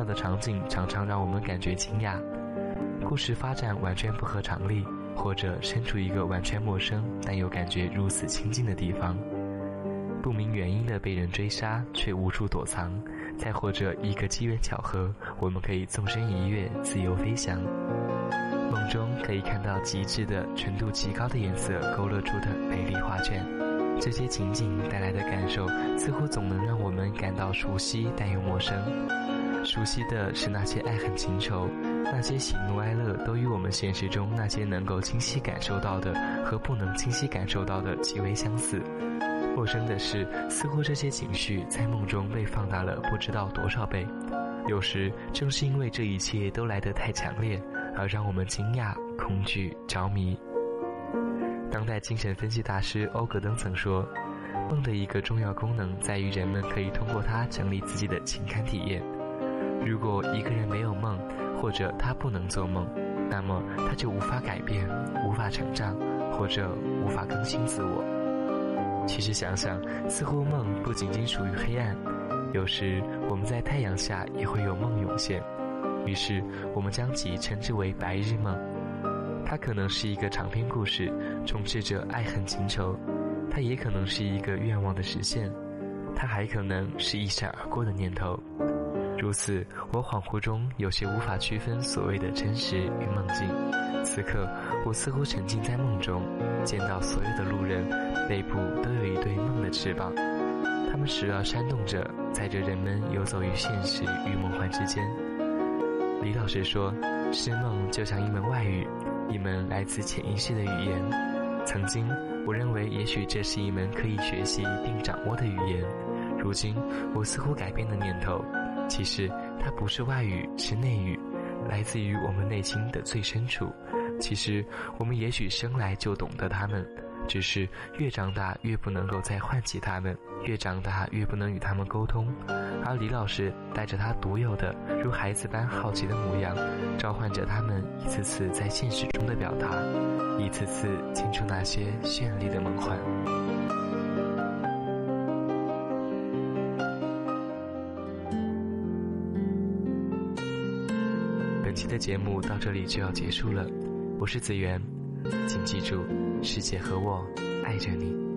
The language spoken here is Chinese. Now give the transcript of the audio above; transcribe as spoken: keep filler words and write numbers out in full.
的场景常常让我们感觉惊讶，故事发展完全不合常理，或者身处一个完全陌生但又感觉如此亲近的地方，不明原因的被人追杀却无处躲藏，再或者一个机缘巧合，我们可以纵身一跃，自由飞翔。梦中可以看到极致的纯度极高的颜色勾勒出的美丽画卷，这些情景带来的感受似乎总能让我们感到熟悉但又陌生。熟悉的是那些爱恨情仇，那些喜怒哀乐都与我们现实中那些能够清晰感受到的和不能清晰感受到的极为相似。陌生的是，似乎这些情绪在梦中被放大了不知道多少倍，有时正是因为这一切都来得太强烈，而让我们惊讶、恐惧、着迷。当代精神分析大师欧格登曾说，梦的一个重要功能在于人们可以通过它整理自己的情感体验。如果一个人没有梦，或者他不能做梦，那么他就无法改变，无法成长，或者无法更新自我。其实想想，似乎梦不仅仅属于黑暗，有时我们在太阳下也会有梦涌现，于是我们将其称之为白日梦。它可能是一个长篇故事，充斥着爱恨情仇，它也可能是一个愿望的实现，它还可能是一闪而过的念头。如此，我恍惚中有些无法区分所谓的真实与梦境。此刻我似乎沉浸在梦中，见到所有的路人背部都有一对梦的翅膀，它们时而扇动着，载着人们游走于现实与梦幻之间。李老师说，诗梦就像一门外语，一门来自潜意识的语言。曾经我认为也许这是一门可以学习并掌握的语言，如今我似乎改变了念头，其实它不是外语，是内语，来自于我们内心的最深处。其实我们也许生来就懂得它们，只是越长大越不能够再唤起它们，越长大越不能与它们沟通。而李老师带着他独有的如孩子般好奇的模样，召唤着他们一次次在现实中的表达，一次次进出那些绚丽的梦幻。本期的节目到这里就要结束了，我是子源，请记住，世界和我爱着你。